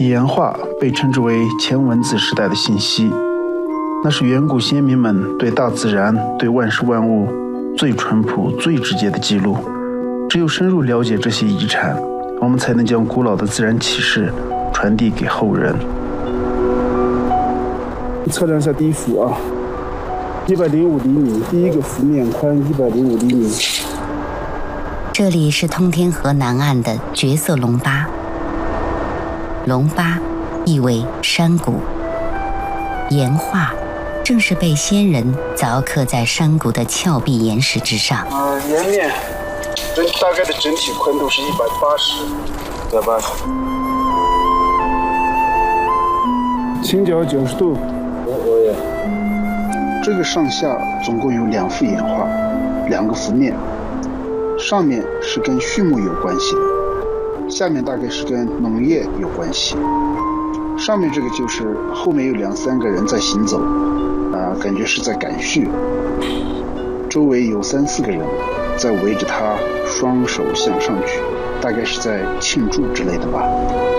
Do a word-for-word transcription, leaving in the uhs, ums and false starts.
岩画被称之为前文字时代的信息，那是远古先民们对大自然、对万事万物最淳朴、最直接的记录。只有深入了解这些遗产，我们才能将古老的自然启示传递给后人。测量一下第一幅啊，一百零五厘米，第一个幅面宽一百零五厘米。 这里是通天河南岸的绝色龙巴。龙巴意为山谷，岩画正是被先人凿刻在山谷的峭壁岩石之上。 啊，岩面整大概的整体宽度是一百八十，一百八十。倾角九十度。我我也。这个上下总共有两幅岩画，两个幅面，上面是跟畜牧有关系的。下面大概是跟农业有关系，上面这个就是后面有两三个人在行走，啊、呃，感觉是在赶畜，周围有三四个人在围着他，双手向上举，大概是在庆祝之类的吧。